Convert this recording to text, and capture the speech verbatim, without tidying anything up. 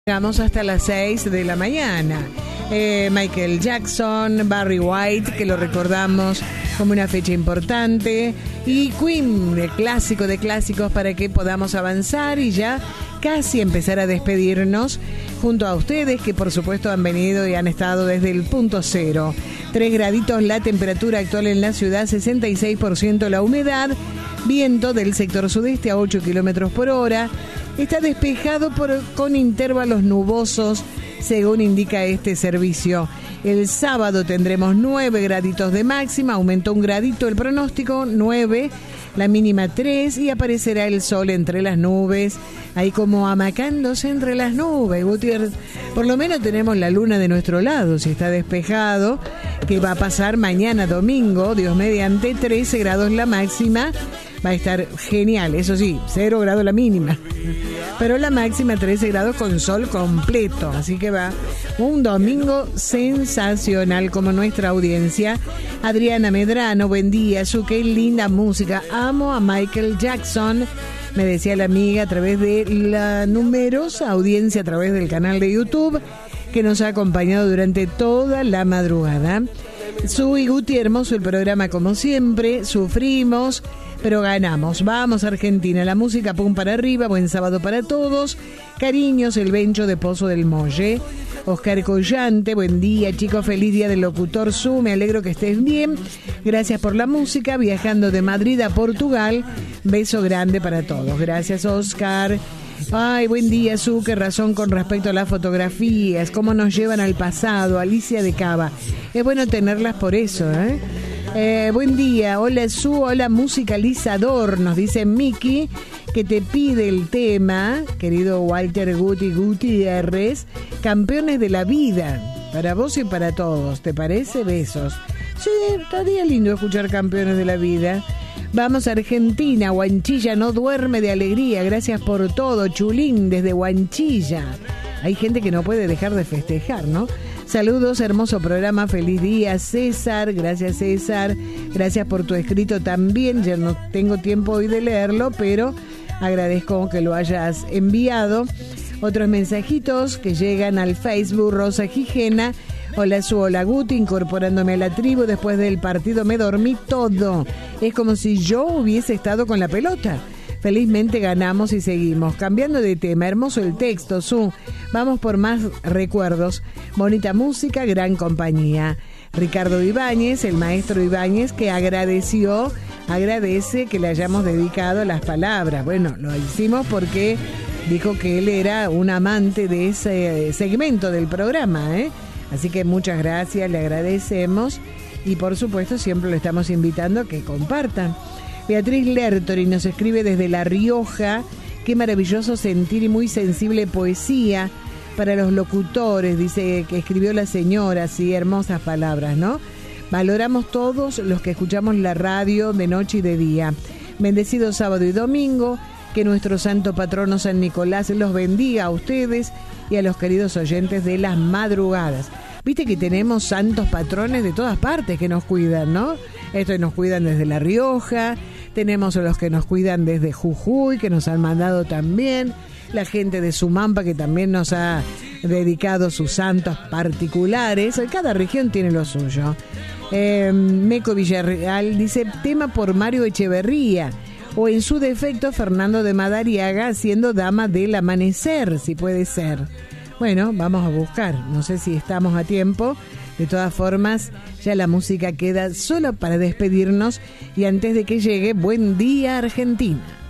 Llegamos hasta las seis de la mañana. Eh, Michael Jackson, Barry White, que lo recordamos como una fecha importante, y Queen, el clásico de clásicos, para que podamos avanzar y ya casi empezar a despedirnos junto a ustedes, que por supuesto han venido y han estado desde el punto cero. Tres graditos la temperatura actual en la ciudad, sesenta y seis por ciento la humedad, viento del sector sudeste a ocho kilómetros por hora. Está despejado por, con intervalos nubosos, según indica este servicio. El sábado tendremos nueve graditos de máxima, aumentó un gradito el pronóstico, nueve, la mínima tres, y aparecerá el sol entre las nubes, ahí como amacándose entre las nubes, Gutiérrez. Por lo menos tenemos la luna de nuestro lado, si está despejado, que va a pasar mañana domingo, Dios mediante, trece grados la máxima. Va a estar genial, eso sí, cero grados la mínima, pero la máxima trece grados con sol completo, así que va un domingo sensacional como nuestra audiencia. Adriana Medrano, buen día, su qué linda música, amo a Michael Jackson, me decía la amiga a través de la numerosa audiencia a través del canal de YouTube que nos ha acompañado durante toda la madrugada. Su y Guti, hermoso el programa como siempre, sufrimos pero ganamos. Vamos Argentina, la música pum para arriba, buen sábado para todos. Cariños, el Bencho de Pozo del Molle. Oscar Collante, buen día chicos, feliz día del locutor Su, me alegro que estés bien. Gracias por la música, viajando de Madrid a Portugal. Beso grande para todos. Gracias Oscar. Ay, buen día Su, qué razón con respecto a las fotografías, cómo nos llevan al pasado. Alicia de Cava. Es bueno tenerlas por eso, ¿eh? Eh, buen día, hola Su, hola musicalizador, nos dice Miki, que te pide el tema, querido Walter Guti Gutiérrez, Campeones de la Vida, para vos y para todos, ¿te parece? Besos. Sí, estaría lindo escuchar Campeones de la Vida. Vamos a Argentina, Huanchilla no duerme de alegría, gracias por todo, Chulín desde Huanchilla. Hay gente que no puede dejar de festejar, ¿no? Saludos, hermoso programa, feliz día, César, gracias César, gracias por tu escrito también, ya no tengo tiempo hoy de leerlo, pero agradezco que lo hayas enviado. Otros mensajitos que llegan al Facebook, Rosa Gijena, hola Su, hola Guti, incorporándome a la tribu, después del partido me dormí todo, es como si yo hubiese estado con la pelota. Felizmente ganamos y seguimos. Cambiando de tema, hermoso el texto, Su. Vamos por más recuerdos. Bonita música, gran compañía. Ricardo Ibáñez, el maestro Ibáñez, que agradeció, agradece que le hayamos dedicado las palabras. Bueno, lo hicimos porque dijo que él era un amante de ese segmento del programa, ¿eh? Así que muchas gracias, le agradecemos. Y por supuesto siempre lo estamos invitando a que compartan. Beatriz Lertori nos escribe desde La Rioja, qué maravilloso sentir y muy sensible poesía para los locutores, dice que escribió la señora, sí, hermosas palabras, ¿no? Valoramos todos los que escuchamos la radio de noche y de día. Bendecido sábado y domingo, que nuestro santo patrono San Nicolás los bendiga a ustedes y a los queridos oyentes de las madrugadas. Viste que tenemos santos patrones de todas partes que nos cuidan, ¿no? Estos nos cuidan desde La Rioja, tenemos a los que nos cuidan desde Jujuy, que nos han mandado también, la gente de Sumampa que también nos ha dedicado sus santos particulares, cada región tiene lo suyo. Eh, Meco Villarreal dice, tema por Mario Echeverría, o en su defecto Fernando de Madariaga, siendo Dama del Amanecer, si puede ser. Bueno, vamos a buscar, no sé si estamos a tiempo. De todas formas, ya la música queda solo para despedirnos y antes de que llegue Buen Día Argentina.